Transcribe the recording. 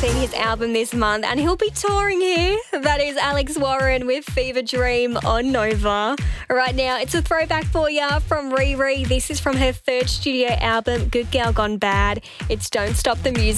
releasing his album this month and he'll be touring here. That is Alex Warren with Fever Dream on Nova. Right now, it's a throwback for ya from Riri. This is from her third studio album, Good Girl Gone Bad. It's Don't Stop the Music.